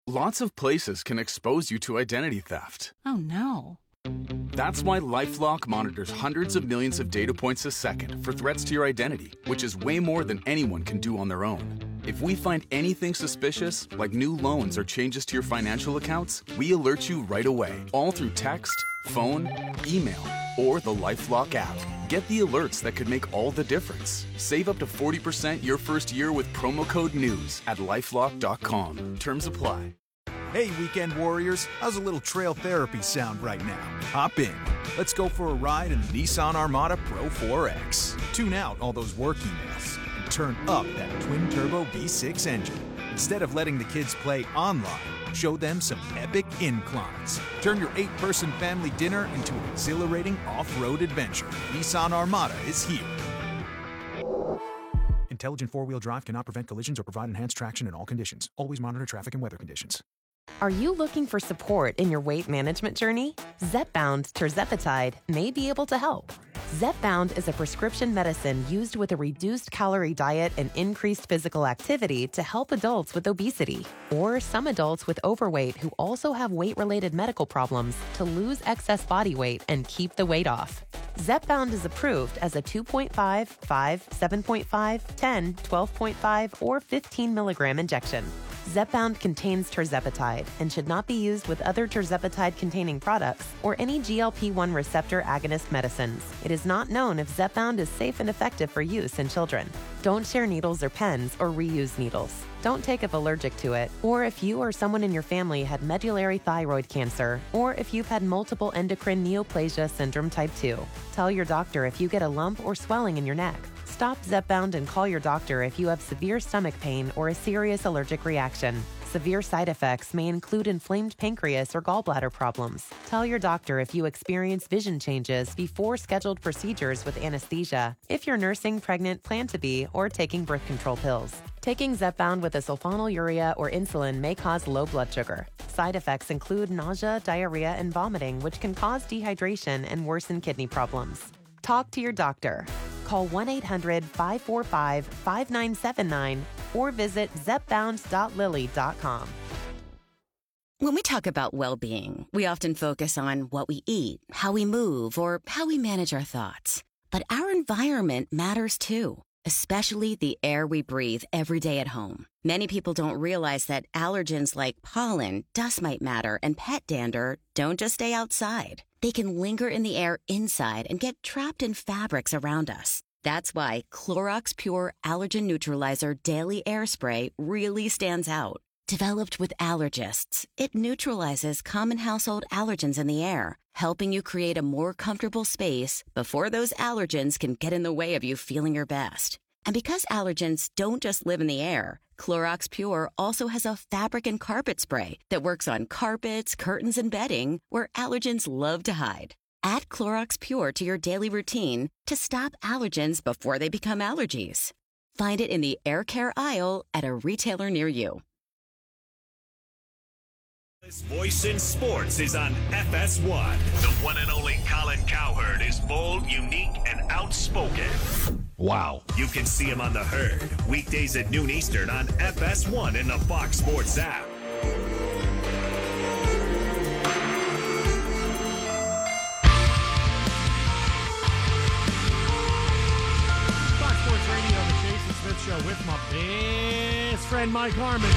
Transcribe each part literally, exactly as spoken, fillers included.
Lots of places can expose you to identity theft. Oh, no. That's why LifeLock monitors hundreds of millions of data points a second for threats to your identity, which is way more than anyone can do on their own. If we find anything suspicious, like new loans or changes to your financial accounts, we alert you right away, all through text, phone, email, or the LifeLock app. Get the alerts that could make all the difference. Save up to forty percent your first year with promo code NEWS at lifelock dot com. Terms apply. Hey, weekend warriors, how's a little trail therapy sound right now? Hop in. Let's go for a ride in the Nissan Armada Pro four X. Tune out all those work emails and turn up that twin-turbo V six engine. Instead of letting the kids play online, show them some epic inclines. Turn your eight-person family dinner into an exhilarating off-road adventure. Nissan Armada is here. Intelligent four-wheel drive cannot prevent collisions or provide enhanced traction in all conditions. Always monitor traffic and weather conditions. Are you looking for support in your weight management journey? Zepbound tirzepatide may be able to help. Zepbound is a prescription medicine used with a reduced calorie diet and increased physical activity to help adults with obesity, or some adults with overweight who also have weight-related medical problems to lose excess body weight and keep the weight off. Zepbound is approved as a two point five, five, seven point five, ten, twelve point five, or fifteen milligram injection. Zepbound contains tirzepatide and should not be used with other tirzepatide-containing products or any G L P one receptor agonist medicines. It is not known if Zepbound is safe and effective for use in children. Don't share needles or pens or reuse needles. Don't take if allergic to it, or if you or someone in your family had medullary thyroid cancer, or if you've had multiple endocrine neoplasia syndrome type two. Tell your doctor if you get a lump or swelling in your neck. Stop Zepbound and call your doctor if you have severe stomach pain or a serious allergic reaction. Severe side effects may include inflamed pancreas or gallbladder problems. Tell your doctor if you experience vision changes before scheduled procedures with anesthesia, if you're nursing, pregnant, plan to be, or taking birth control pills. Taking Zepbound with a sulfonylurea or insulin may cause low blood sugar. Side effects include nausea, diarrhea, and vomiting, which can cause dehydration and worsen kidney problems. Talk to your doctor. Call one eight hundred, five four five, five nine seven nine or visit zepbound dot lilly dot com. When we talk about well-being, we often focus on what we eat, how we move, or how we manage our thoughts. But our environment matters too, especially the air we breathe every day at home. Many people don't realize that allergens like pollen, dust mite matter, and pet dander don't just stay outside. They can linger in the air inside and get trapped in fabrics around us. That's why Clorox Pure Allergen Neutralizer Daily Air Spray really stands out. Developed with allergists, it neutralizes common household allergens in the air, helping you create a more comfortable space before those allergens can get in the way of you feeling your best. And because allergens don't just live in the air, Clorox Pure also has a fabric and carpet spray that works on carpets, curtains, and bedding where allergens love to hide. Add Clorox Pure to your daily routine to stop allergens before they become allergies. Find it in the air care aisle at a retailer near you. This voice in sports is on F S one. The one and only Colin Cowherd is bold, unique, and outspoken. Wow. You can see him on The Herd, weekdays at noon Eastern on F S one and the Fox Sports app. Fox Sports Radio, the Jason Smith Show with my best friend Mike Harmon.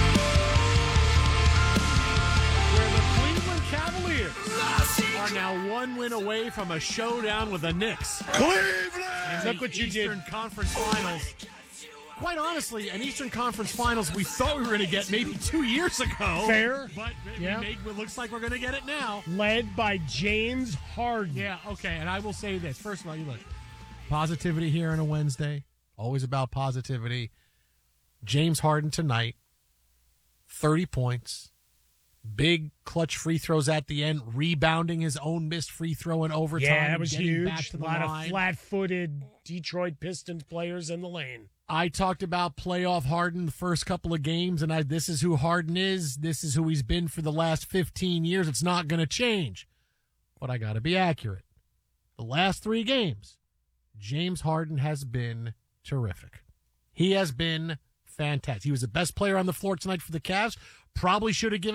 Where the Cleveland Cavaliers are now one win away from a showdown with the Knicks. Cleveland! And look what you did. Eastern Conference Finals. Quite honestly, an Eastern Conference Finals we thought we were going to get maybe two years ago. Fair. But it, yeah. make, it looks like we're going to get it now. Led by James Harden. Yeah, okay, and I will say this. First of all, you look, positivity here on a Wednesday. Always about positivity. James Harden tonight, thirty points. Big clutch free throws at the end, rebounding his own missed free throw in overtime. Yeah, that was getting huge. Back to a the lot line. of flat-footed Detroit Pistons players in the lane. I talked about playoff Harden the first couple of games, and I, this is who Harden is. This is who he's been for the last fifteen years. It's not going to change. But I got to be accurate. The last three games, James Harden has been terrific. He has been fantastic. He was the best player on the floor tonight for the Cavs. Probably should have given